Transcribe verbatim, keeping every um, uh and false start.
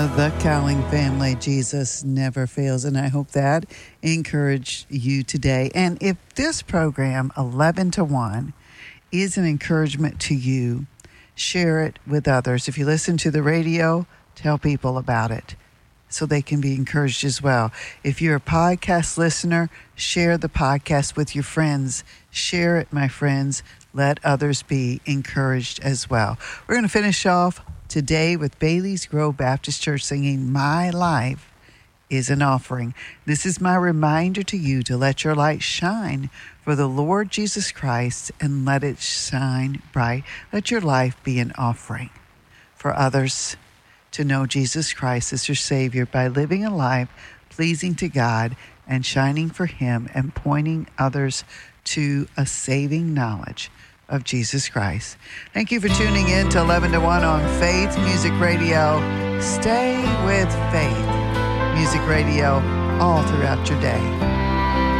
The Cowling family, Jesus never fails, and I hope that encouraged you today. And if this program, eleven to one, is an encouragement to you, share it with others. If you listen to the radio, tell people about it so they can be encouraged as well. If you're a podcast listener, share the podcast with your friends. Share it, my friends. Let others be encouraged as well. We're going to finish off today with Bailey's Grove Baptist Church singing My Life is an Offering. This is my reminder to you to let your light shine for the Lord Jesus Christ and let it shine bright. Let your life be an offering for others to know Jesus Christ as your Savior by living a life pleasing to God and shining for Him and pointing others to a saving knowledge of Jesus Christ. Thank you for tuning in to eleven to one on Faith Music Radio. Stay with Faith Music Radio all throughout your day.